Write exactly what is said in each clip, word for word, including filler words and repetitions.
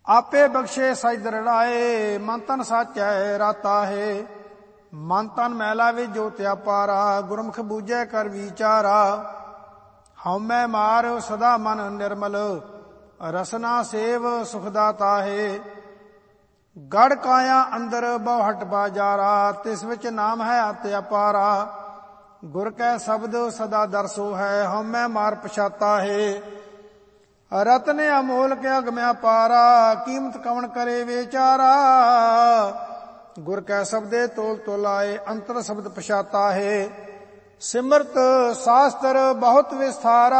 ਆਪੇ ਬਖਸ਼ੇ ਸਚ ਦਰੜਾਏ, ਮਨ ਤਨ ਸਾਚੈ ਰਾਤਾ ਹੈ। ਮਨ ਤਨ ਮੈਲਾ ਵਿੱਚ ਜੋਤਿਆ ਪਾਰਾ, ਗੁਰਮੁਖ ਬੂਝੈ ਕਰ ਵਿਚਾਰਾ। ਹਉਮੈ ਮਾਰ ਸਦਾ ਮਨ ਨਿਰਮਲ, ਰਸਨਾ ਸੇਵ ਸੁਖਦਾਤਾ ਹੈ। ਗੜ ਕਾਇਆ ਅੰਦਰ ਬਹੁ ਹਟ ਬਾਜਾਰਾ, ਤਿਸ ਵਿੱਚ ਨਾਮ ਹੈ ਅਤਿ ਅਪਾਰਾ। ਗੁਰ ਕੈ ਸ਼ਬਦ ਸਦਾ ਦਰਸੋ ਹੈ, ਹਉਮੈ ਮਾਰ ਪਛਾਤਾ ਹੈ। ਰਤਨ ਅਮੋਲਕ ਅਗਮ ਅਪਾਰਾ, ਕੀਮਤ ਕਵਣ ਕਰੇ ਵਿਚਾਰਾ। ਗੁਰ ਕੈ ਸ਼ਬਦੇ ਤੋਲ ਤੋਲਾਏ, ਅੰਤਰ ਸ਼ਬਦ ਪਛਾਤਾ ਹੈ। ਸਿਮਰਤ ਸ਼ਾਸਤਰ ਬਹੁਤ ਵਿਸਥਾਰਾ,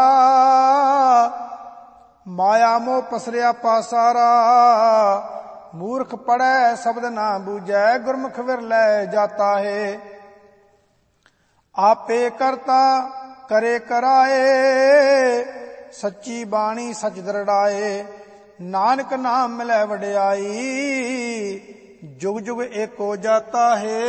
ਮਾਇਆ ਮੋਹ ਪਸਰਿਆ ਪਾਸਾਰਾ। ਮੂਰਖ ਪੜੈ ਸ਼ਬਦ ਨਾ ਬੂਝੈ, ਗੁਰਮੁਖ ਵਿਰਲੇ ਜਾਤਾ ਹੈ। ਆਪੇ ਕਰਤਾ ਕਰੇ ਕਰਾਏ, ਸੱਚੀ ਬਾਣੀ ਸਚ ਦਰੜਾਏ। ਨਾਨਕ ਨਾਮ ਮਿਲੈ ਵਡਿਆਈ, ਜੁਗ ਜੁਗ ਏਕੋ ਜਾਤਾ ਹੈ।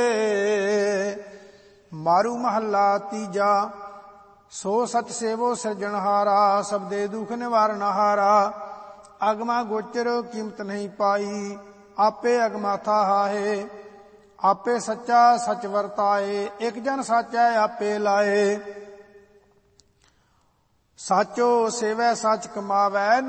ਮਾਰੂ ਮਹੱਲਾ ਤੀਜਾ। ਸੋ ਸਚ ਸੇਵੋ ਸਿਰਜਣਹਾਰਾ, ਸਬਦੇ ਦੁਖ ਨਿਵਾਰਨ ਹਾਰਾ। ਅਗਮਾ ਗੋਚਰ ਕੀਮਤ ਨਹੀਂ ਪਾਈ, ਆਪੇ ਅਗਮਾਥਾ ਹੈ। ਆਪੇ ਸੱਚਾ ਸਚ ਵਰਤਾਏ, ਇਕ ਜਨ ਸਾਚੈ ਆਪੇ ਲਾਏ। ਸਾਚੋ ਸੇਵੈ ਸਚ ਕਮਾਵੈ,